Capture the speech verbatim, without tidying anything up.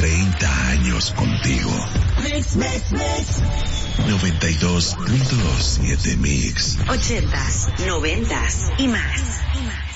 treinta años contigo. Mix, mix, mix. noventa y dos punto siete Mix. Ochentas, noventas y más. Y más.